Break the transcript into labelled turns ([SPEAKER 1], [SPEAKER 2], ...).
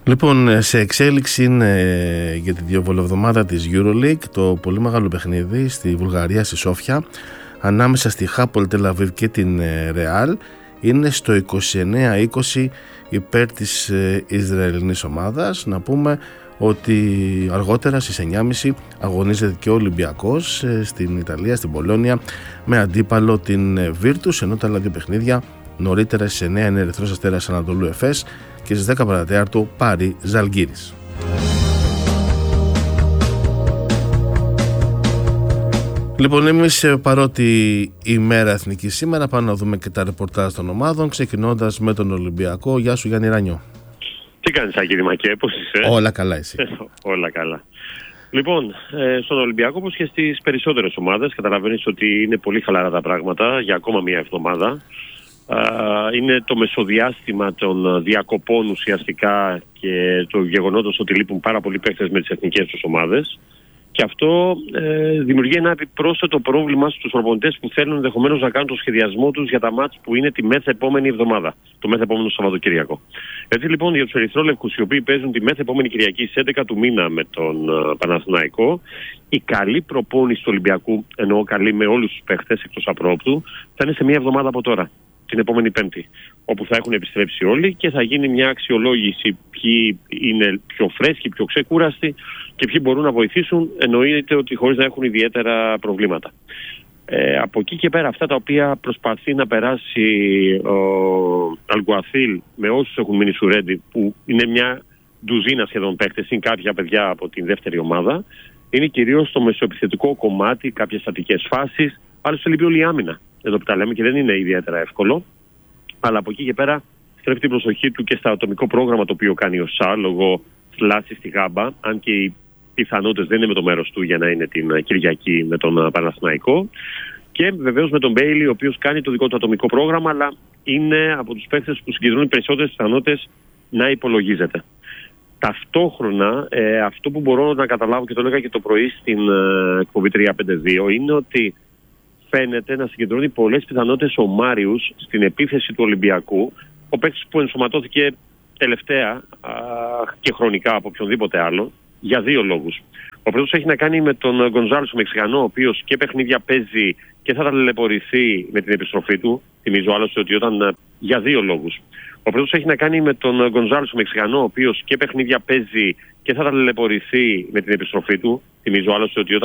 [SPEAKER 1] Λοιπόν, σε εξέλιξη είναι για τη διαβολοβδομάδα της EuroLeague το πολύ μεγάλο παιχνίδι στη Βουλγαρία, στη Σόφια, ανάμεσα στη Hapoel Tel Aviv και την Real. Είναι στο 29-20 υπέρ της Ισραηλινής ομάδας. Να πούμε ότι αργότερα στις 9.30 αγωνίζεται και ο Ολυμπιακός στην Ιταλία, στην Πολόνια, με αντίπαλο την Virtus, ενώ τα άλλα δύο παιχνίδια νωρίτερα στις 9 είναι Ερυθρός Αστέρας Ανατολού Εφές και στις 10 παρατέταρτο Πάρη Ζαλγκίρις. Λοιπόν, εμείς παρότι η μέρα εθνική σήμερα, πάμε να δούμε και τα ρεπορτάζ των ομάδων, ξεκινώντας με τον Ολυμπιακό. Γεια σου Γιάννη Ρανιό.
[SPEAKER 2] Τι κάνεις Άγγελη Μακέ, πώς είσαι?
[SPEAKER 1] Όλα καλά εσύ?
[SPEAKER 2] Όλα καλά. Λοιπόν, στον Ολυμπιακό όπως και στις περισσότερες ομάδες καταλαβαίνεις ότι είναι πολύ χαλαρά τα πράγματα για ακόμα μια εβδομάδα. Είναι το μεσοδιάστημα των διακοπών ουσιαστικά και το γεγονότος ότι λείπουν πάρα πολλοί παίκτες με τις εθνικές τους ομάδες. Και αυτό δημιουργεί ένα επιπρόσθετο πρόβλημα στους προπονητές που θέλουν ενδεχομένως να κάνουν το σχεδιασμό τους για τα μάτς που είναι τη μεθεπόμενη εβδομάδα, το μεθεπόμενο Σαββατοκύριακο. Έτσι λοιπόν για τους ερυθρόλευκους, οι οποίοι παίζουν τη μεθεπόμενη Κυριακή στις 11 του μήνα με τον Παναθηναϊκό, η καλή προπόνηση του Ολυμπιακού, εννοώ καλή με όλους τους παίχτες εκτός απρόπτου, θα είναι σε μια εβδομάδα από τώρα, την επόμενη Πέμπτη, όπου θα έχουν επιστρέψει όλοι και θα γίνει μια αξιολόγηση ποιοι είναι πιο φρέσκοι, πιο ξεκούραστοι και ποιοι μπορούν να βοηθήσουν, εννοείται ότι χωρίς να έχουν ιδιαίτερα προβλήματα. Από εκεί και πέρα αυτά τα οποία προσπαθεί να περάσει ο Αλγκουαθίλ με όσους έχουν μείνει στο Ρέντι, που είναι μια ντουζίνα σχεδόν παίκτες, είναι κάποια παιδιά από την δεύτερη ομάδα, είναι κυρίως στο μεσοεπιθετικό κομμάτι, κάποιες στατικές φάσεις, άλλωστε λείπει όλη η άμυνα. Εδώ που τα λέμε και δεν είναι ιδιαίτερα εύκολο. Αλλά από εκεί και πέρα στρέφει την προσοχή του και στο ατομικό πρόγραμμα το οποίο κάνει ο ΣΑ λόγω θλάσσης στη Γάμπα, αν και οι πιθανότητες δεν είναι με το μέρος του για να είναι την Κυριακή με τον Παναθηναϊκό. Και βεβαίως με τον Μπέιλι, ο οποίος κάνει το δικό του ατομικό πρόγραμμα, αλλά είναι από τους παίκτες που συγκεντρώνουν περισσότερες πιθανότητες να υπολογίζεται. Ταυτόχρονα, αυτό που μπορώ να καταλάβω και το έλεγα και το πρωί στην εκπομπή 352 είναι ότι φαίνεται να συγκεντρώνει πολλές πιθανότητες ο Μάριους στην επίθεση του Ολυμπιακού, ο παίκτης που ενσωματώθηκε τελευταία και χρονικά από οποιονδήποτε άλλο, για δύο λόγους. Ο πρώτος έχει να κάνει με τον Γκονζάλες, ο Μεξικανό, ο οποίος και παιχνίδια παίζει και θα ταλαιπωρηθεί με την επιστροφή του. Θυμίζω άλλωστε ότι όταν. Για δύο λόγους. Ο πρώτος έχει να κάνει με τον Γκονζάλες, ο Μεξικανό, ο οποίος και παιχνίδια παίζει και θα ταλαιπωρηθεί με την επιστροφή του. Θυμίζω άλλωστε ότι όταν.